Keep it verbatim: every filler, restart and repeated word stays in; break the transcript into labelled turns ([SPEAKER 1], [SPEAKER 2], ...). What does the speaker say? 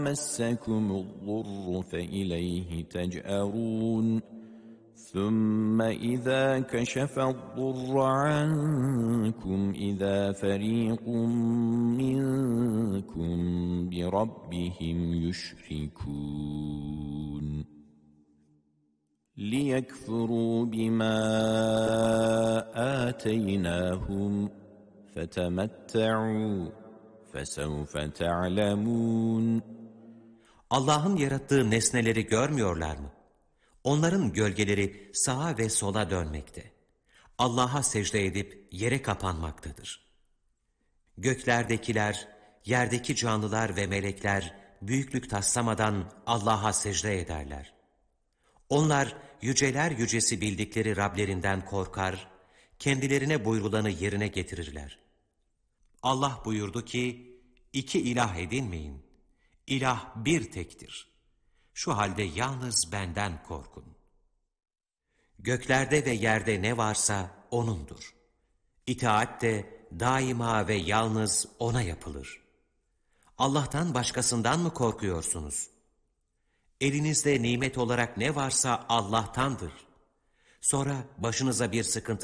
[SPEAKER 1] مسكم الضر فإليه تجأرون ثم إذا كشف الضر عنكم إذا فريق منكم بربهم يشركون ليكفروا بما آتيناهم فتمتعوا فسوف تعلمون.
[SPEAKER 2] Allah'ın yarattığı nesneleri görmüyorlar mı? Onların gölgeleri sağa ve sola dönmekte. Allah'a secde edip yere kapanmaktadır. Göklerdekiler, yerdeki canlılar ve melekler büyüklük taslamadan Allah'a secde ederler. Onlar yüceler yücesi bildikleri Rablerinden korkar, kendilerine buyrulanı yerine getirirler. Allah buyurdu ki, iki ilah edinmeyin. İlah bir tektir. Şu halde yalnız benden korkun. Göklerde ve yerde ne varsa O'nundur. İtaat de daima ve yalnız O'na yapılır. Allah'tan başkasından mı korkuyorsunuz? Elinizde nimet olarak ne varsa Allah'tandır. Sonra başınıza bir sıkıntı